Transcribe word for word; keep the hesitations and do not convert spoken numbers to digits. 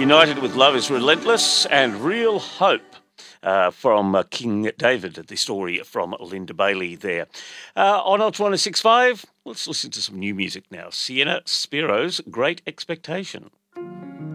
United with Love is Relentless and Real Hope. Uh, from uh, King David, the story from Linda Bailey there. Uh, on Alt one oh six point five, let's listen to some new music now. Sienna Spiro's Great Expectation.